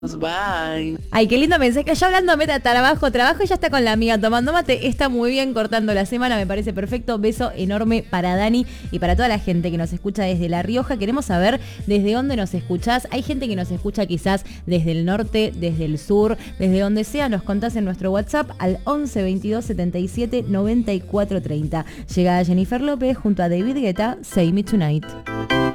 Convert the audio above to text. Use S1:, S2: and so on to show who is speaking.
S1: Bye.
S2: Ay, qué lindo mensaje. Ya hablando meta trabajo, y ya está con la amiga tomando mate. Está muy bien cortando la semana, me parece perfecto. Beso enorme para Dani y para toda la gente que nos escucha desde La Rioja. Queremos saber desde dónde nos escuchás. Hay gente que nos escucha quizás desde el norte, desde el sur, desde donde sea. Nos contás en nuestro WhatsApp al 11 22 77 94 30. Llega Jennifer López junto a David Guetta, Say Me Tonight.